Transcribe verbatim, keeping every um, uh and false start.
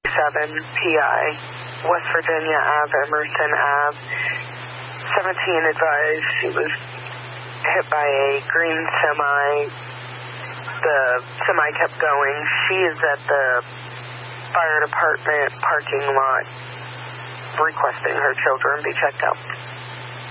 seven P I, West Virginia Ave, Emerson Ave. seventeen advised she was hit by a green semi. The semi kept going. She is at the fire department parking lot requesting her children be checked out.